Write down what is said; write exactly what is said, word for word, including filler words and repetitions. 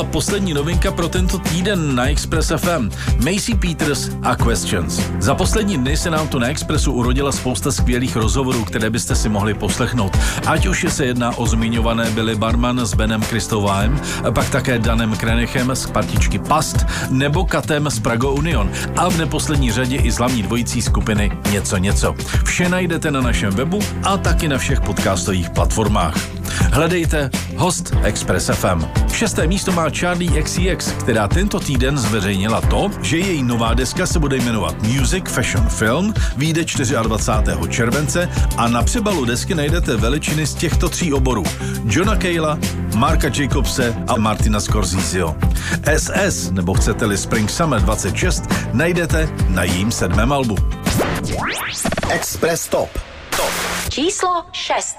Poslední novinka pro tento týden na Express F M. Macy Peters a Questions. Za poslední dny se nám tu na Expressu urodila spousta skvělých rozhovorů, které byste si mohli poslechnout. Ať už se jedná o zmiňované Billy Barman s Benem Kristováem, pak také Danem Krenechem z partičky Past, nebo Katem z Prago Union a v neposlední řadě i slavní dvojicí skupiny Něco něco. Vše najdete na našem webu a taky na všech podcastových platformách. Hledejte Host Express F M. Šesté místo má Charli X C X, která tento týden zveřejnila to, že její nová deska se bude jmenovat Music Fashion Film, vyjde dvacátého čtvrtého července a na přebalu desky najdete veličiny z těchto tří oborů. Johna Cale'a, Marka Jacobse a Martina Scorseseho. S S, nebo chcete-li Spring Summer dvacet šest, najdete na jejím sedmém albu. Express Top. Číslo šest.